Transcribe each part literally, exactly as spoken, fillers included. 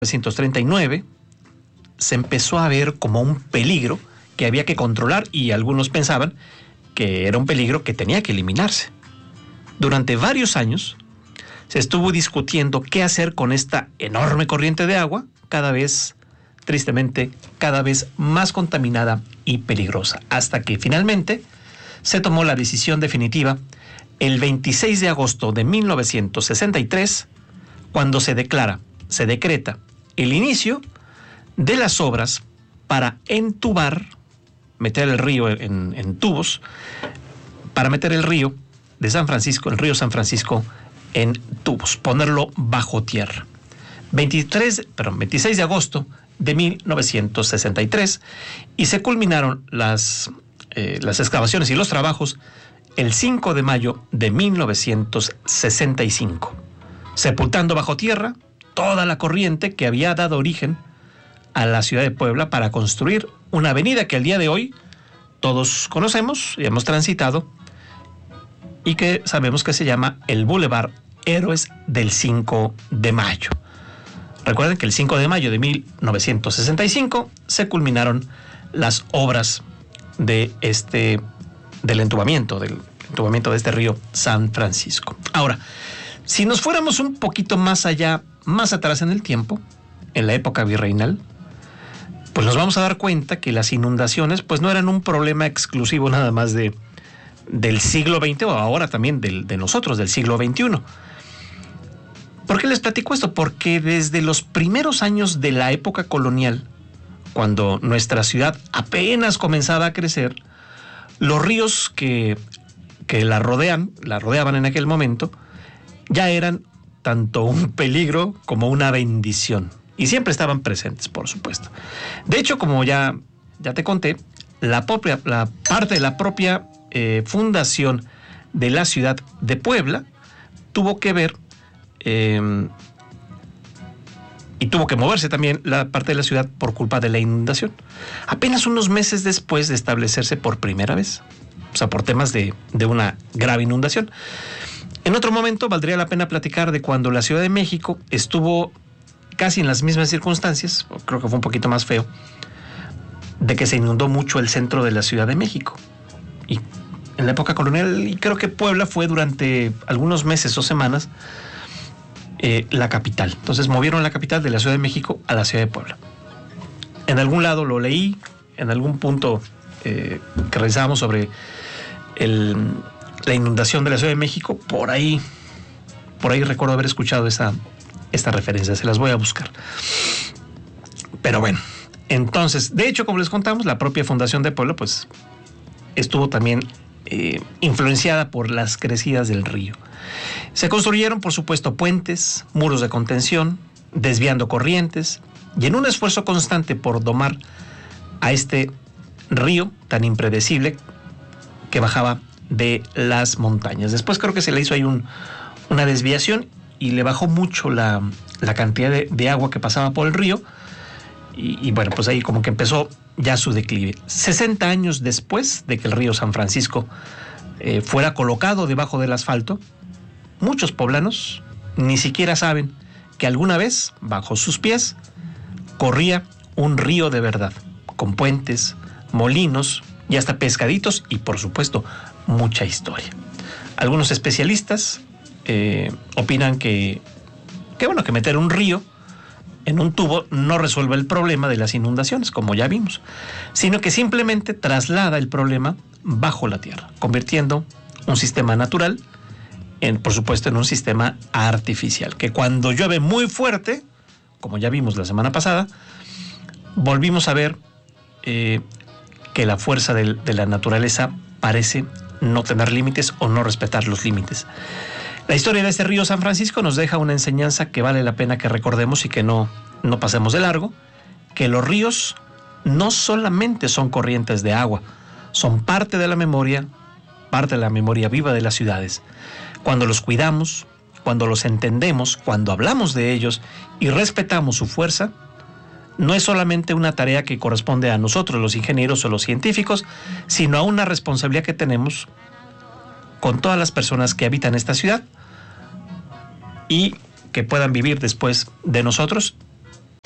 mil novecientos treinta y nueve se empezó a ver como un peligro que había que controlar y algunos pensaban que era un peligro que tenía que eliminarse. Durante varios años se estuvo discutiendo qué hacer con esta enorme corriente de agua, cada vez, tristemente, cada vez más contaminada y peligrosa, hasta que finalmente se tomó la decisión definitiva el veintiséis de agosto de mil novecientos sesenta y tres, cuando se declara, se decreta el inicio de las obras para entubar, meter el río en, en tubos, para meter el río de San Francisco, el río San Francisco, en tubos, ponerlo bajo tierra. veintitrés, perdón, veintiséis de agosto de mil novecientos sesenta y tres, y se culminaron las, eh, las excavaciones y los trabajos el cinco de mayo de mil novecientos sesenta y cinco, sepultando bajo tierra toda la corriente que había dado origen a la ciudad de Puebla para construir una avenida que al día de hoy todos conocemos y hemos transitado y que sabemos que se llama el Boulevard Héroes del cinco de mayo. Recuerden que el cinco de mayo de mil novecientos sesenta y cinco se culminaron las obras de este, del entubamiento, del entubamiento de este río San Francisco. Ahora, si nos fuéramos un poquito más allá, más atrás en el tiempo, en la época virreinal, pues nos vamos a dar cuenta que las inundaciones pues no eran un problema exclusivo nada más de, del siglo veinte o ahora también del, de nosotros, del siglo veintiuno. ¿Por qué les platico esto? Porque desde los primeros años de la época colonial, cuando nuestra ciudad apenas comenzaba a crecer, los ríos que, que la rodean, la rodeaban en aquel momento, ya eran tanto un peligro como una bendición. Y siempre estaban presentes, por supuesto. De hecho, como ya, ya te conté, la, propia, la parte de la propia eh, fundación de la ciudad de Puebla tuvo que ver eh, y tuvo que moverse también la parte de la ciudad por culpa de la inundación. Apenas unos meses después de establecerse por primera vez, o sea, por temas de, de una grave inundación. En otro momento valdría la pena platicar de cuando la Ciudad de México estuvo casi en las mismas circunstancias, creo que fue un poquito más feo, de que se inundó mucho el centro de la Ciudad de México. Y en la época colonial, y creo que Puebla fue durante algunos meses o semanas eh, la capital. Entonces movieron la capital de la Ciudad de México a la Ciudad de Puebla. En algún lado lo leí, en algún punto eh, que revisábamos sobre el, la inundación de la Ciudad de México, por ahí, por ahí recuerdo haber escuchado esa esta referencia, se las voy a buscar. Pero bueno, entonces, de hecho, como les contamos, la propia Fundación de Puebla, pues, estuvo también eh, influenciada por las crecidas del río. Se construyeron, por supuesto, puentes, muros de contención, desviando corrientes, y en un esfuerzo constante por domar a este río tan impredecible que bajaba de las montañas. Después creo que se le hizo ahí un, una desviación y le bajó mucho la, la cantidad de, de agua que pasaba por el río. Y, y bueno, pues ahí como que empezó ya su declive. sesenta años después de que el río San Francisco eh, fuera colocado debajo del asfalto, muchos poblanos ni siquiera saben que alguna vez, bajo sus pies, corría un río de verdad, con puentes, molinos y hasta pescaditos y, por supuesto, mucha historia. Algunos especialistas Eh, opinan que, que bueno, que meter un río en un tubo no resuelve el problema de las inundaciones, como ya vimos, sino que simplemente traslada el problema bajo la tierra, convirtiendo un sistema natural en, por supuesto, en un sistema artificial, que cuando llueve muy fuerte, como ya vimos la semana pasada, volvimos a ver eh, que la fuerza de, de la naturaleza parece no tener límites o no respetar los límites. La historia de este río San Francisco nos deja una enseñanza que vale la pena que recordemos y que no, no pasemos de largo, que los ríos no solamente son corrientes de agua, son parte de la memoria, parte de la memoria viva de las ciudades. Cuando los cuidamos, cuando los entendemos, cuando hablamos de ellos y respetamos su fuerza, no es solamente una tarea que corresponde a nosotros, los ingenieros o los científicos, sino a una responsabilidad que tenemos con todas las personas que habitan esta ciudad y que puedan vivir después de nosotros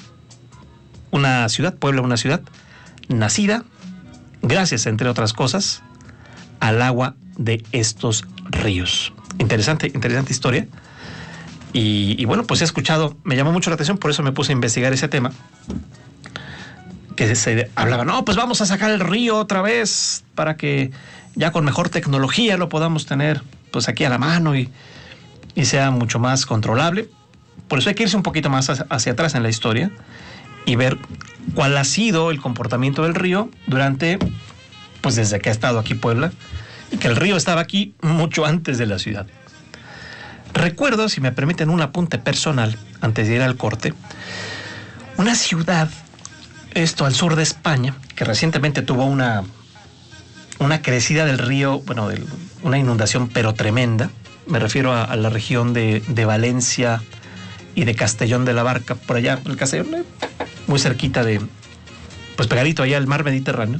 una ciudad, Puebla, una ciudad nacida, gracias, entre otras cosas, al agua de estos ríos. Interesante, interesante historia. Y, y bueno, pues he escuchado, me llamó mucho la atención, por eso me puse a investigar ese tema. Que se hablaba, no, pues vamos a sacar el río otra vez para que ya con mejor tecnología lo podamos tener pues aquí a la mano y, y sea mucho más controlable. Por eso hay que irse un poquito más hacia atrás en la historia y ver cuál ha sido el comportamiento del río durante, pues desde que ha estado aquí Puebla, y que el río estaba aquí mucho antes de la ciudad. Recuerdo, si me permiten un apunte personal, antes de ir al corte, una ciudad, esto al sur de España, que recientemente tuvo una, una crecida del río, bueno, de, una inundación pero tremenda. Me refiero a, a la región de, de Valencia y de Castellón de la Barca, por allá, el Castellón, muy cerquita de, pues pegadito allá al mar Mediterráneo.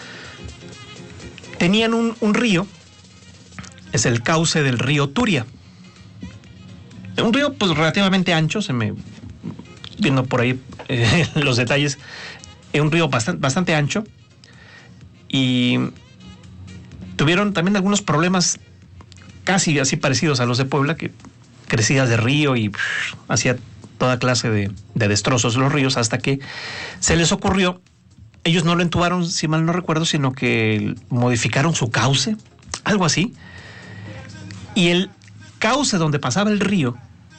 Tenían un, un río, es el cauce del río Turia. Un río pues relativamente ancho, se me viendo por ahí eh, los detalles, es un río bastante, bastante ancho, y tuvieron también algunos problemas casi así parecidos a los de Puebla, que crecidas de río y pff, hacía toda clase de, de destrozos los ríos, hasta que se les ocurrió, ellos no lo entubaron, si mal no recuerdo, sino que modificaron su cauce, algo así, y el cauce donde pasaba el río,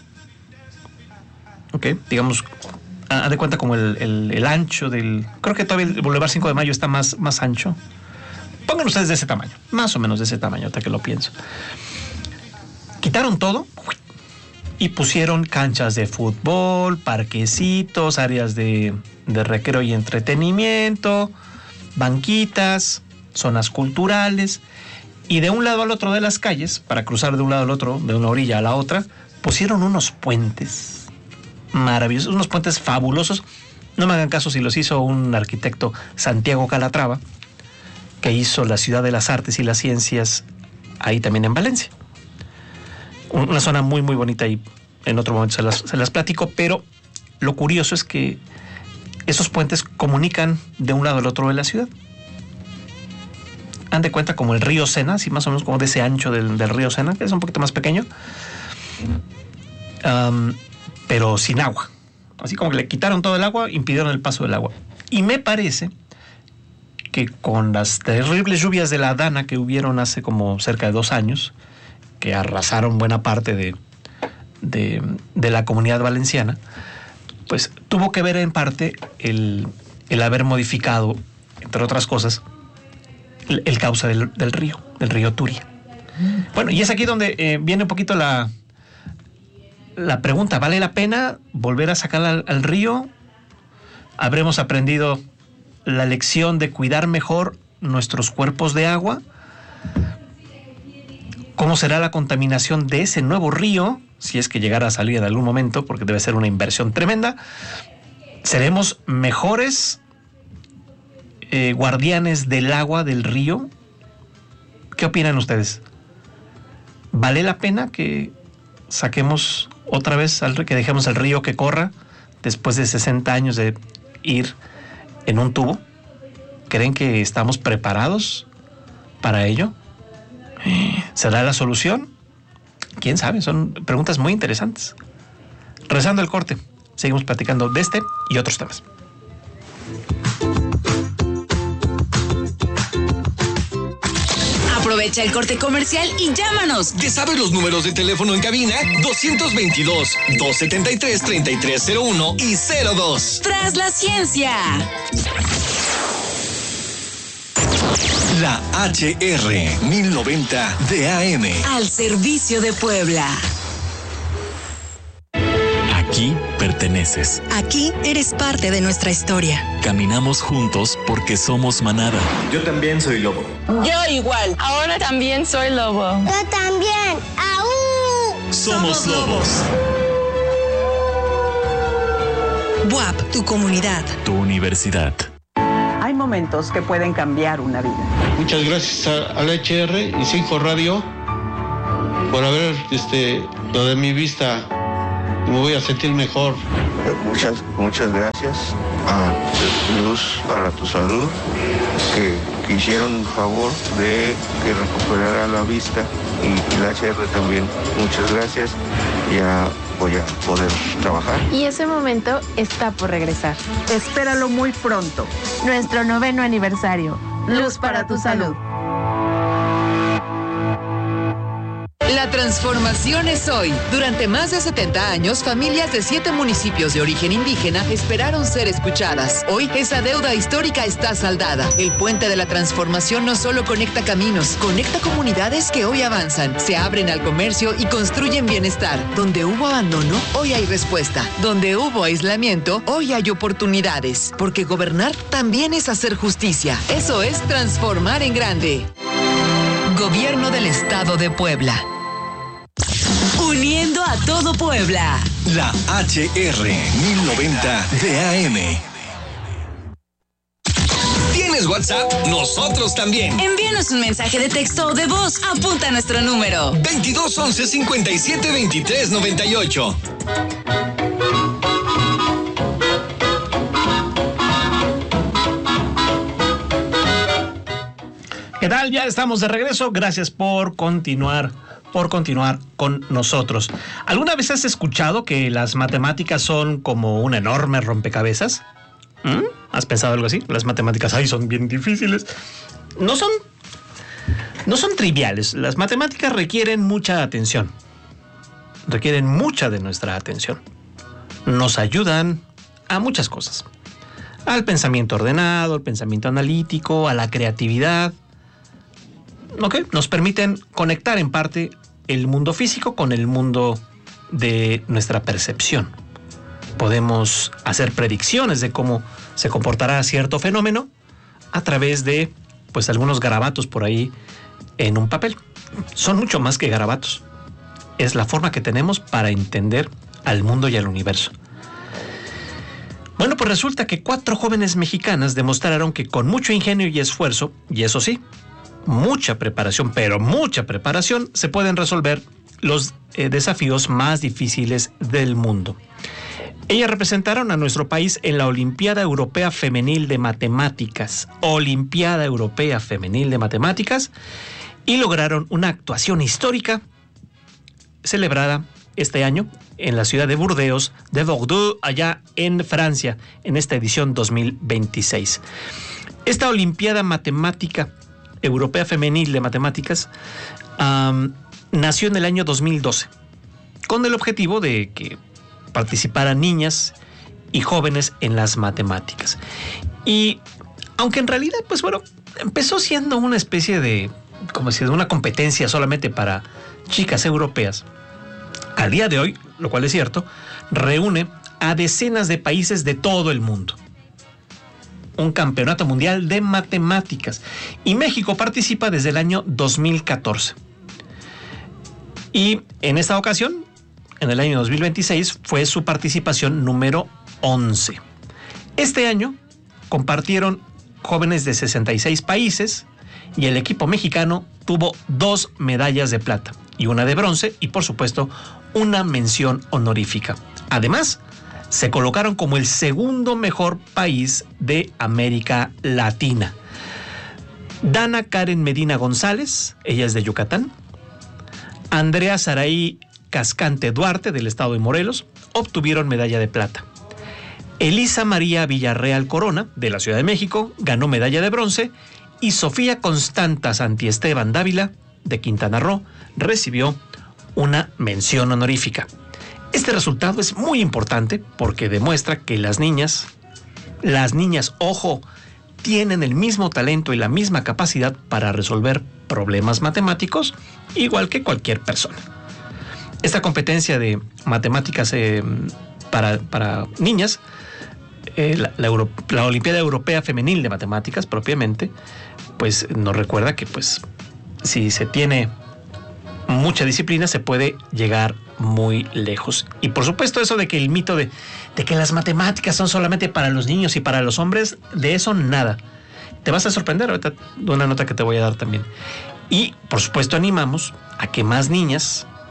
ok, digamos, haz de cuenta como el, el, el ancho del, creo que todavía el Boulevard cinco de Mayo está más, más ancho. Pongan ustedes de ese tamaño, más o menos de ese tamaño, hasta que lo pienso. Quitaron todo y pusieron canchas de fútbol, parquecitos, áreas de, de recreo y entretenimiento, banquitas, zonas culturales, y de un lado al otro de las calles, para cruzar de un lado al otro, de una orilla a la otra, pusieron unos puentes maravillosos, unos puentes fabulosos. No me hagan caso si los hizo un arquitecto, Santiago Calatrava, que hizo la Ciudad de las Artes y las Ciencias ahí también en Valencia. Una zona muy muy bonita, y en otro momento se las, se las platico, pero lo curioso es que esos puentes comunican de un lado al otro de la ciudad. Han de cuenta como el río Sena, así más o menos como de ese ancho del, del río Sena, que es un poquito más pequeño, um, pero sin agua. Así como que le quitaron todo el agua, impidieron el paso del agua. Y me parece que con las terribles lluvias de la Dana que hubieron hace como cerca de dos años, que arrasaron buena parte de, de, de la comunidad valenciana, pues tuvo que ver en parte el, el haber modificado, entre otras cosas, el, el cauce del, del río, del río Turia. Bueno, y es aquí donde eh, viene un poquito la, la pregunta, ¿vale la pena volver a sacar al, al río? ¿Habremos aprendido la lección de cuidar mejor nuestros cuerpos de agua? ¿Cómo será la contaminación de ese nuevo río, si es que llegara a salir en algún momento, porque debe ser una inversión tremenda? ¿Seremos mejores eh, guardianes del agua del río? ¿Qué opinan ustedes? ¿Vale la pena que saquemos otra vez, al, que dejemos el río que corra después de sesenta años de ir en un tubo? ¿Creen que estamos preparados para ello? ¿Será la solución? ¿Quién sabe? Son preguntas muy interesantes. Regresando al corte, seguimos platicando de este y otros temas. Aprovecha el corte comercial y llámanos. ¿Ya sabes los números de teléfono en cabina? dos dos dos, dos siete tres, tres tres cero uno y cero dos. Tras la ciencia. La H R mil noventa de A M. Al servicio de Puebla. Aquí perteneces. Aquí eres parte de nuestra historia. Caminamos juntos porque somos manada. Yo también soy lobo. Yo igual. Ahora también soy lobo. Yo también. ¡Aú! Somos lobos. B U A P, tu comunidad. Tu universidad. Hay momentos que pueden cambiar una vida. Muchas gracias a, a la H R y cinco Radio por haber este, lo de mi vista me voy a sentir mejor. Muchas, muchas gracias a Luz para tu Salud, que, que hicieron el favor de que recuperara la vista, y la H R también. Muchas gracias. Ya voy a poder trabajar. Y ese momento está por regresar. Espéralo muy pronto. Nuestro noveno aniversario. Luz para tu salud. La transformación es hoy. Durante más de setenta años, familias de siete municipios de origen indígena esperaron ser escuchadas. Hoy, esa deuda histórica está saldada. El puente de la transformación no solo conecta caminos, conecta comunidades que hoy avanzan, se abren al comercio y construyen bienestar. Donde hubo abandono, hoy hay respuesta. Donde hubo aislamiento, hoy hay oportunidades. Porque gobernar también es hacer justicia. Eso es transformar en grande. Gobierno del Estado de Puebla. Uniendo a todo Puebla. La H R mil noventa de A M. ¿Tienes WhatsApp? Nosotros también. Envíanos un mensaje de texto o de voz. Apunta nuestro número. veintidós once cincuenta y siete veintitrés noventa y ocho. ¿Qué tal? Ya estamos de regreso. Gracias por continuar, por continuar con nosotros. ¿Alguna vez has escuchado que las matemáticas son como un enorme rompecabezas? ¿Mm? ¿Has pensado algo así? Las matemáticas ahí son bien difíciles. No son, no son triviales. Las matemáticas requieren mucha atención. Requieren mucha de nuestra atención. Nos ayudan a muchas cosas. Al pensamiento ordenado, al pensamiento analítico, a la creatividad. Okay. Nos permiten conectar en parte el mundo físico con el mundo de nuestra percepción. Podemos hacer predicciones de cómo se comportará cierto fenómeno a través de, pues, algunos garabatos por ahí en un papel. Son mucho más que garabatos. Es la forma que tenemos para entender al mundo y al universo. Bueno, pues resulta que cuatro jóvenes mexicanas demostraron que con mucho ingenio y esfuerzo, y eso sí, mucha preparación, pero mucha preparación, se pueden resolver los eh, desafíos más difíciles del mundo. Ellas representaron a nuestro país en la Olimpiada Europea Femenil de Matemáticas, Olimpiada Europea Femenil de Matemáticas, y lograron una actuación histórica celebrada este año en la ciudad de Burdeos, de Bordeaux, allá en Francia, en esta edición dos mil veintiséis. Esta Olimpiada Matemática Europea Femenil de Matemáticas um, nació en el año dos mil doce, con el objetivo de que participaran niñas y jóvenes en las matemáticas. Y aunque en realidad, pues bueno, empezó siendo una especie de, como si de una competencia solamente para chicas europeas, al día de hoy, lo cual es cierto, reúne a decenas de países de todo el mundo. Un campeonato mundial de matemáticas. Y México participa desde el año dos mil catorce. Y en esta ocasión, en el año dos mil veintiséis, fue su participación número once. Este año compartieron jóvenes de sesenta y seis países y el equipo mexicano tuvo dos medallas de plata y una de bronce y, por supuesto, una mención honorífica. Además, se colocaron como el segundo mejor país de América Latina. Dana Karen Medina González, ella es de Yucatán. Andrea Saraí Cascante Duarte, del estado de Morelos, obtuvieron medalla de plata. Elisa María Villarreal Corona, de la Ciudad de México, ganó medalla de bronce. Y Sofía Constanta Santiesteban Dávila, de Quintana Roo, recibió una mención honorífica. Este resultado es muy importante porque demuestra que las niñas, las niñas, ojo, tienen el mismo talento y la misma capacidad para resolver problemas matemáticos, igual que cualquier persona. Esta competencia de matemáticas eh, para, para niñas, eh, la, la, Euro, la Olimpiada Europea Femenil de Matemáticas propiamente, pues nos recuerda que pues si se tiene mucha disciplina se puede llegar muy lejos. Y por supuesto eso de que el mito de, de que las matemáticas son solamente para los niños y para los hombres, de eso nada. Te vas a sorprender ahorita de una nota que te voy a dar también. Y por supuesto animamos a que más niñas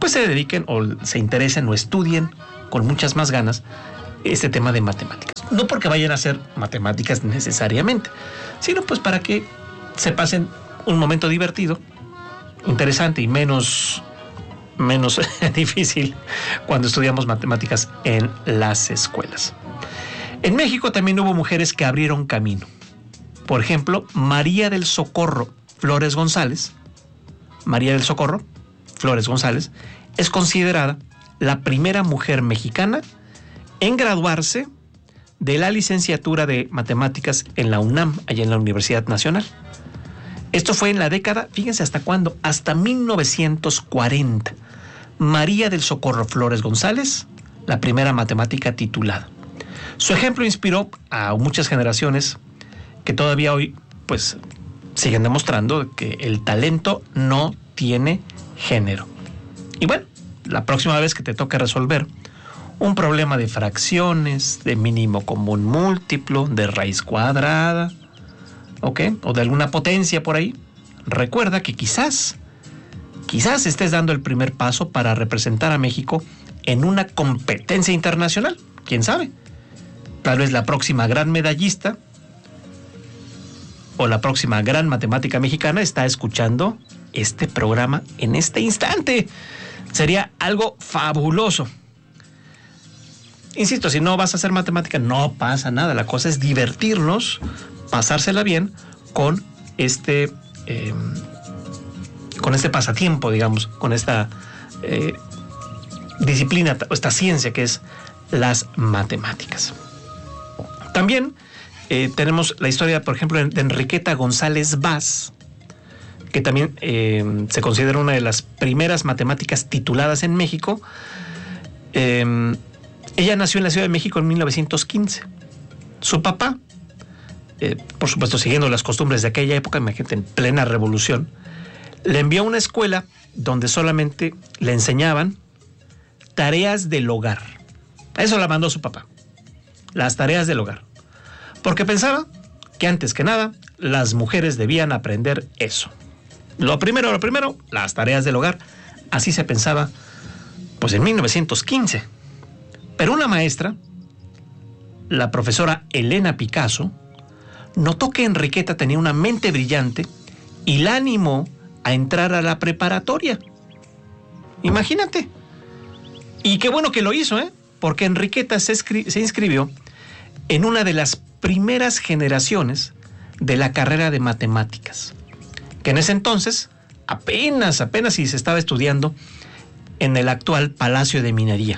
pues se dediquen o se interesen o estudien con muchas más ganas este tema de matemáticas. No porque vayan a hacer matemáticas necesariamente, sino pues para que se pasen un momento divertido, interesante y menos, menos difícil cuando estudiamos matemáticas en las escuelas. En México también hubo mujeres que abrieron camino. Por ejemplo, María del Socorro Flores González, María del Socorro Flores González, es considerada la primera mujer mexicana en graduarse de la licenciatura de matemáticas en la UNAM, allá en la Universidad Nacional. Esto fue en la década, fíjense hasta cuándo, hasta mil novecientos cuarenta. María del Socorro Flores González, la primera matemática titulada. Su ejemplo inspiró a muchas generaciones que todavía hoy pues siguen demostrando que el talento no tiene género. Y bueno, la próxima vez que te toque resolver un problema de fracciones, de mínimo común múltiplo, de raíz cuadrada, ¿ok? O de alguna potencia por ahí, recuerda que quizás, quizás estés dando el primer paso para representar a México en una competencia internacional. ¿Quién sabe? Tal vez la próxima gran medallista o la próxima gran matemática mexicana está escuchando este programa en este instante. Sería algo fabuloso. Insisto, si no vas a hacer matemática, no pasa nada. La cosa es divertirnos, pasársela bien con este, eh, con este pasatiempo, digamos, con esta eh, disciplina, esta ciencia que es las matemáticas. También eh, tenemos la historia, por ejemplo, de Enriqueta González Vaz, que también eh, se considera una de las primeras matemáticas tituladas en México. Eh, ella nació en la Ciudad de México en mil novecientos quince. Su papá, eh, por supuesto siguiendo las costumbres de aquella época, imagínate, en plena revolución, le envió a una escuela donde solamente le enseñaban tareas del hogar. A eso la mandó su papá, las tareas del hogar, porque pensaba que antes que nada las mujeres debían aprender eso. Lo primero, lo primero, las tareas del hogar. Así se pensaba, pues en mil novecientos quince. Pero una maestra, la profesora Elena Picasso, notó que Enriqueta tenía una mente brillante y la animó a entrar a la preparatoria. Imagínate. Y qué bueno que lo hizo, ¿eh? Porque Enriqueta se, escri- se inscribió en una de las primeras generaciones de la carrera de matemáticas, que en ese entonces apenas, apenas si se estaba estudiando en el actual Palacio de Minería.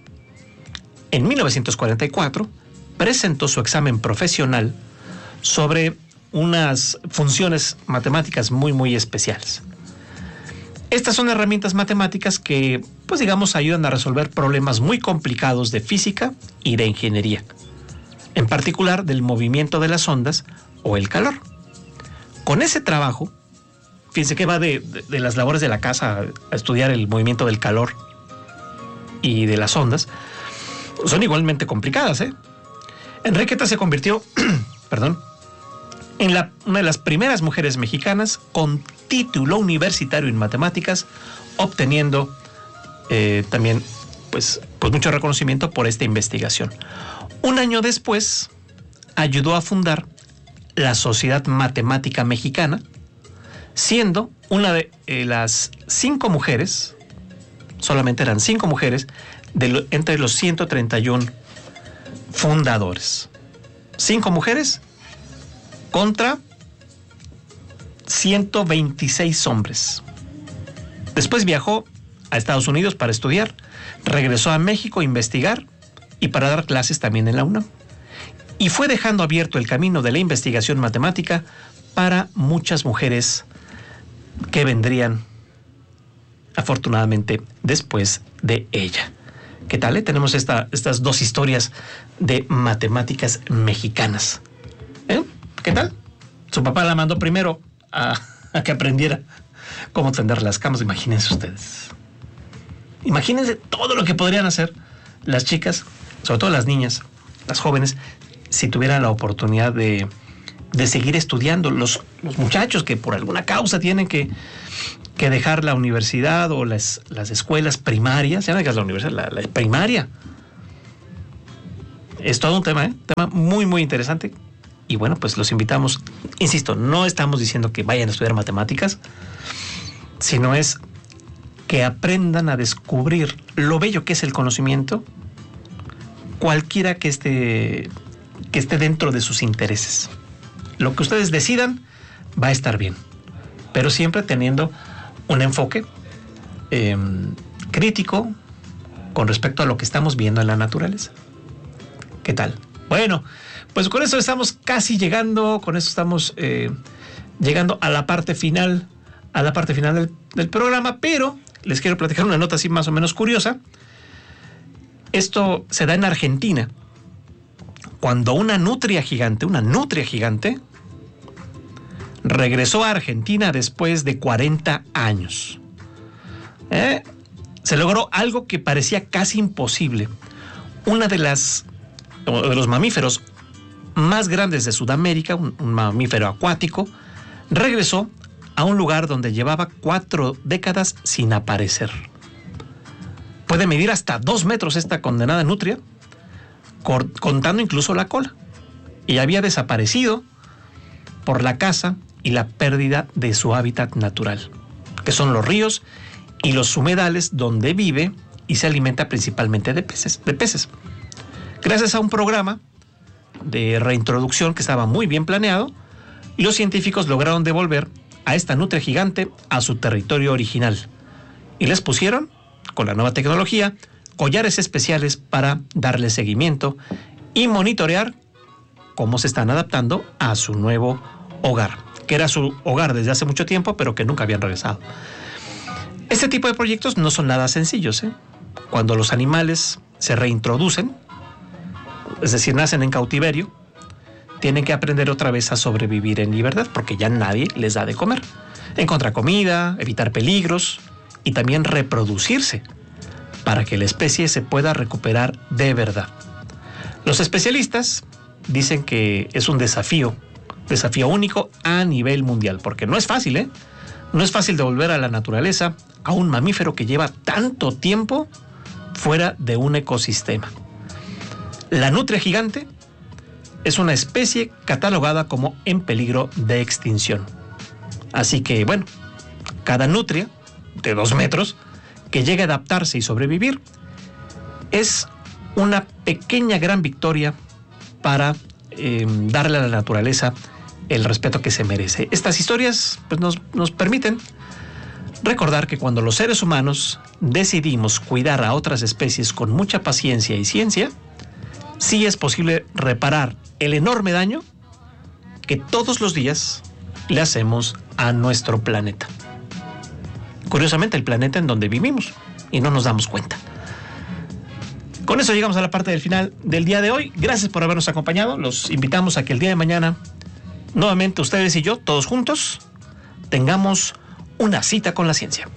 En mil novecientos cuarenta y cuatro presentó su examen profesional sobre unas funciones matemáticas muy, muy especiales. Estas son herramientas matemáticas que, pues digamos, ayudan a resolver problemas muy complicados de física y de ingeniería, en particular del movimiento de las ondas o el calor. Con ese trabajo, fíjense que va de, de, de las labores de la casa a estudiar el movimiento del calor y de las ondas, son igualmente complicadas, ¿eh? Enriqueta se convirtió, perdón, en la, una de las primeras mujeres mexicanas con título universitario en matemáticas, obteniendo eh, también pues, pues mucho reconocimiento por esta investigación. Un año después, ayudó a fundar la Sociedad Matemática Mexicana, siendo una de eh, las cinco mujeres, solamente eran cinco mujeres, de lo, entre los ciento treinta y uno fundadores. Cinco mujeres contra ciento veintiséis hombres. Después viajó a Estados Unidos para estudiar, regresó a México a investigar y para dar clases también en la UNAM. Y fue dejando abierto el camino de la investigación matemática para muchas mujeres que vendrían afortunadamente después de ella. ¿Qué tal? Eh? Tenemos esta, estas dos historias de matemáticas mexicanas. ¿Eh? ¿Qué tal? Su papá la mandó primero a, a que aprendiera cómo tender las camas. Imagínense ustedes. Imagínense todo lo que podrían hacer las chicas, sobre todo las niñas, las jóvenes, si tuvieran la oportunidad de, de seguir estudiando. Los, los muchachos que por alguna causa tienen que, que dejar la universidad o las, las escuelas primarias, ya no digas la universidad, la, la primaria. Es todo un tema, ¿eh? Tema muy, muy interesante. Y bueno, pues los invitamos, insisto, no estamos diciendo que vayan a estudiar matemáticas, sino es que aprendan a descubrir lo bello que es el conocimiento, cualquiera que esté, que esté dentro de sus intereses. Lo que ustedes decidan va a estar bien, pero siempre teniendo un enfoque eh, crítico con respecto a lo que estamos viendo en la naturaleza. ¿Qué tal? Bueno, pues con eso estamos casi llegando, con eso estamos eh, llegando a la parte final, a la parte final del, del programa, pero les quiero platicar una nota así más o menos curiosa. Esto se da en Argentina, cuando una nutria gigante, una nutria gigante, regresó a Argentina después de cuarenta años. ¿Eh? Se logró algo que parecía casi imposible. Una de las, de los mamíferos más grandes de Sudamérica, un, un mamífero acuático, regresó a un lugar donde llevaba cuatro décadas sin aparecer. Puede medir hasta dos metros esta condenada nutria, cor- contando incluso la cola. Y había desaparecido por la caza y la pérdida de su hábitat natural, que son los ríos y los humedales donde vive y se alimenta principalmente de peces, de peces. Gracias a un programa de reintroducción que estaba muy bien planeado, los científicos lograron devolver a esta nutria gigante a su territorio original y les pusieron, con la nueva tecnología, collares especiales para darle seguimiento y monitorear cómo se están adaptando a su nuevo hogar, que era su hogar desde hace mucho tiempo, pero que nunca habían regresado. Este tipo de proyectos no son nada sencillos, ¿eh? Cuando los animales se reintroducen, es decir, nacen en cautiverio, tienen que aprender otra vez a sobrevivir en libertad, porque ya nadie les da de comer. Encontrar comida, evitar peligros y también reproducirse para que la especie se pueda recuperar de verdad. Los especialistas dicen que es un desafío, desafío único a nivel mundial, porque no es fácil, ¿eh? No es fácil devolver a la naturaleza a un mamífero que lleva tanto tiempo fuera de un ecosistema. La nutria gigante es una especie catalogada como en peligro de extinción. Así que, bueno, cada nutria de dos metros que llegue a adaptarse y sobrevivir es una pequeña gran victoria para eh, darle a la naturaleza el respeto que se merece. Estas historias pues, nos, nos permiten recordar que cuando los seres humanos decidimos cuidar a otras especies con mucha paciencia y ciencia, sí es posible reparar el enorme daño que todos los días le hacemos a nuestro planeta. Curiosamente, el planeta en donde vivimos y no nos damos cuenta. Con eso llegamos a la parte del final del día de hoy. Gracias por habernos acompañado. Los invitamos a que el día de mañana, nuevamente ustedes y yo, todos juntos, tengamos una cita con la ciencia.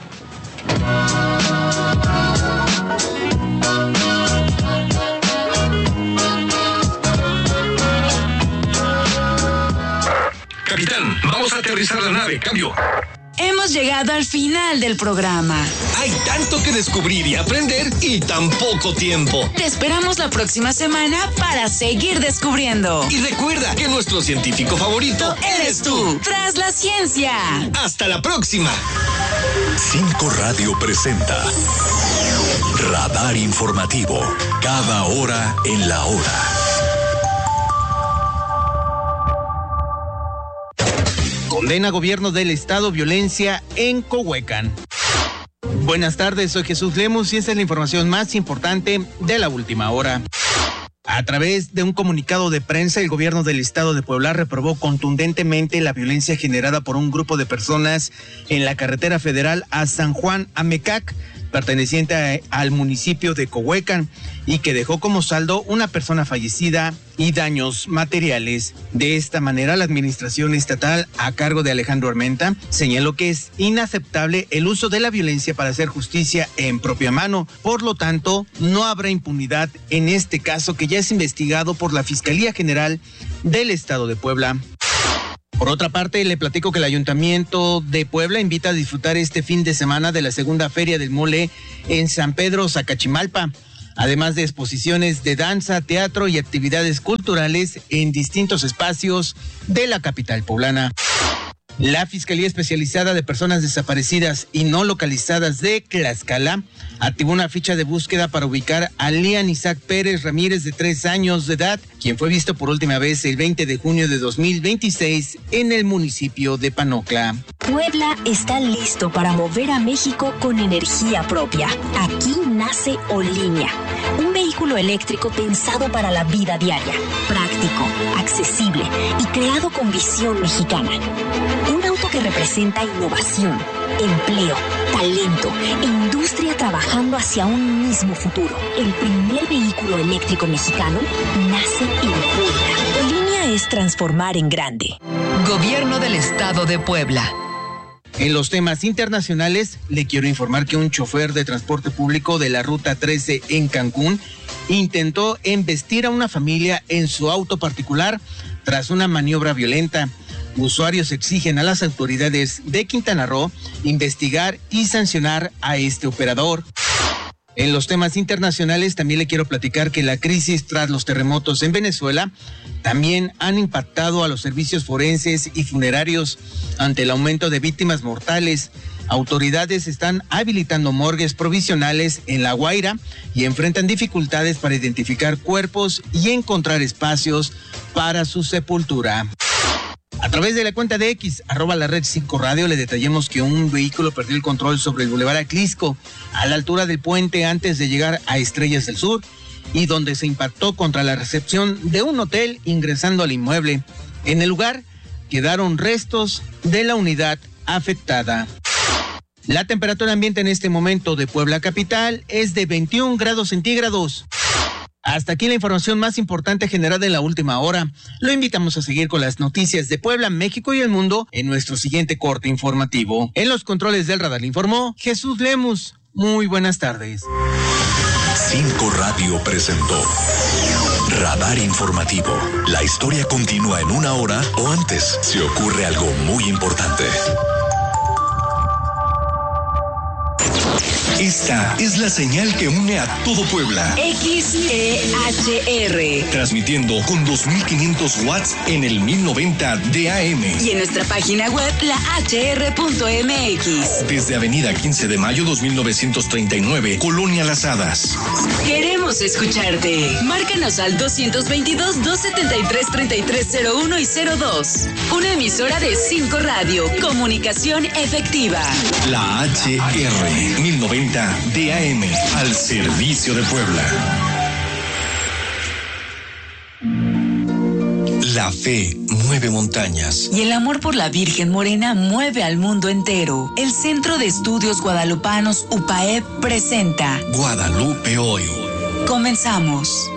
Capitán, vamos a aterrizar la nave. Cambio. Hemos llegado al final del programa. Hay tanto que descubrir y aprender y tan poco tiempo. Te esperamos la próxima semana para seguir descubriendo. Y recuerda que nuestro científico favorito eres tú. Tras la ciencia. Hasta la próxima. Cinco Radio presenta Radar Informativo. Cada hora en la hora. Condena gobierno del estado violencia en Cohuecan. Buenas tardes, soy Jesús Lemus y esta es la información más importante de la última hora. A través de un comunicado de prensa, el gobierno del estado de Puebla reprobó contundentemente la violencia generada por un grupo de personas en la carretera federal a San Juan Amecac, perteneciente a, al municipio de Cohuecan, y que dejó como saldo una persona fallecida y daños materiales. De esta manera, la administración estatal a cargo de Alejandro Armenta señaló que es inaceptable el uso de la violencia para hacer justicia en propia mano. Por lo tanto, no habrá impunidad en este caso, que ya es investigado por la Fiscalía General del Estado de Puebla. Por otra parte, le platico que el Ayuntamiento de Puebla invita a disfrutar este fin de semana de la segunda Feria del Mole en San Pedro Zacachimalpa, además de exposiciones de danza, teatro y actividades culturales en distintos espacios de la capital poblana. La Fiscalía Especializada de Personas Desaparecidas y No Localizadas de Tlaxcala activó una ficha de búsqueda para ubicar a Lian Isaac Pérez Ramírez, de tres años de edad, quien fue visto por última vez el veinte de junio de dos mil veintiséis en el municipio de Panocla. Puebla está listo para mover a México con energía propia. Aquí nace Olínea, un vehículo eléctrico pensado para la vida diaria, práctico, accesible y creado con visión mexicana. Un auto que representa innovación, empleo, talento e industria trabajando hacia un mismo futuro. El primer vehículo eléctrico mexicano nace en Puebla. Olínea es transformar en grande. Gobierno del Estado de Puebla. En los temas internacionales, le quiero informar que un chofer de transporte público de la Ruta trece en Cancún intentó embestir a una familia en su auto particular tras una maniobra violenta. Usuarios exigen a las autoridades de Quintana Roo investigar y sancionar a este operador. En los temas internacionales también le quiero platicar que la crisis tras los terremotos en Venezuela también han impactado a los servicios forenses y funerarios ante el aumento de víctimas mortales. Autoridades están habilitando morgues provisionales en La Guaira y enfrentan dificultades para identificar cuerpos y encontrar espacios para su sepultura. A través de la cuenta de X, arroba la red cinco radio, le detallamos que un vehículo perdió el control sobre el Boulevard Atlisco, a la altura del puente antes de llegar a Estrellas del Sur, y donde se impactó contra la recepción de un hotel ingresando al inmueble. En el lugar quedaron restos de la unidad afectada. La temperatura ambiente en este momento de Puebla capital es de veintiún grados centígrados. Hasta aquí la información más importante generada en la última hora. Lo invitamos a seguir con las noticias de Puebla, México y el mundo en nuestro siguiente corte informativo. En los controles del radar le informó Jesús Lemus. Muy buenas tardes. Cinco Radio presentó Radar Informativo. La historia continúa en una hora o antes si ocurre algo muy importante. Esta es la señal que une a todo Puebla. X E H R. Transmitiendo con dos mil quinientos watts en el mil noventa de A M. Y en nuestra página web, la H R punto M X. Desde Avenida quince de mayo dos mil novecientos treinta y nueve, Colonia Las Hadas. Queremos escucharte. Márcanos al dos veintidós, dos setenta y tres, treinta y tres cero uno y cero dos. Una emisora de Cinco Radio. Comunicación efectiva. La H R mil noventa de A M, al servicio de Puebla. La fe mueve montañas. Y el amor por la Virgen Morena mueve al mundo entero. El Centro de Estudios Guadalupanos U P A E presenta Guadalupe Hoy. Comenzamos.